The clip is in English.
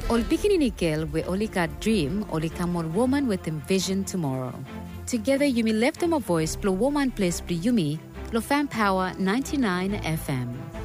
Ol bikini nikel we olika dream olika more woman with vision tomorrow. Together Yumi left them a voice plo woman place pri Yumi, plo fan power 99 FM.